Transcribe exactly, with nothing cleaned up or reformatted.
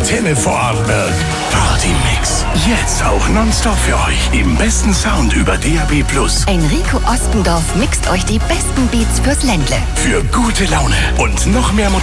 Antenne Vorarlberg. Party-Mix. Jetzt auch nonstop für euch. Im besten Sound über D A B plus. Enrico Ostendorf mixt euch die besten Beats fürs Ländle. Für gute Laune und noch mehr